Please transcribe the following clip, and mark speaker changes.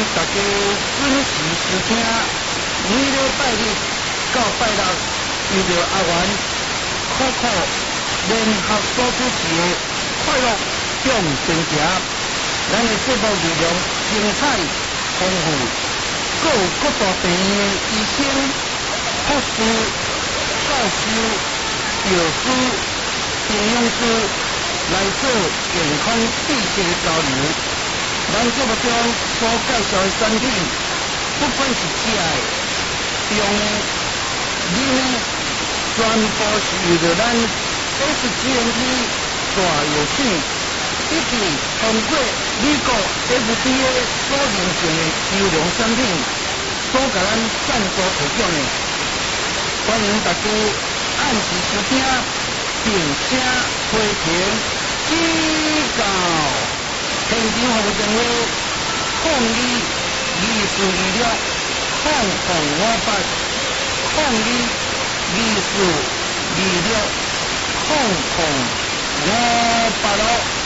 Speaker 1: 大家准时收听，每礼拜日到拜六，由着阿元、酷酷联合所主持的快乐向前行。咱的节目内容精彩丰富，各有各大病院的医生、护士、教授、药师、营养师来做健康知识的交流。咱节目中所介绍的产品，不管是食的、用的、饮的，全部是由着咱 SGMP 大药厂以及通过美国 FDA 所认证的优良产品所甲咱赞助提供的。欢迎大家按时收听，并且批评指教。现场服务电话：02-2426-0058，02-2426-0058咯。